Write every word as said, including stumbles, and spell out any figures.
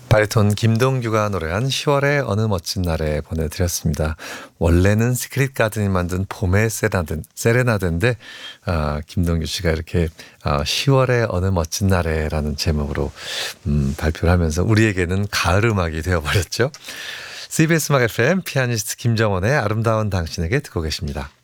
바리톤 김동규가 노래한 시월의 어느 멋진 날에 보내드렸습니다. 원래는 시크릿 가든이 만든 봄의 세레나드, 세레나드인데 아, 김동규 씨가 이렇게 아, 시월의 어느 멋진 날에라는 제목으로 음, 발표를 하면서 우리에게는 가을 음악이 되어버렸죠. 씨비에스 음악 에프엠 피아니스트 김정원의 아름다운 당신에게 듣고 계십니다.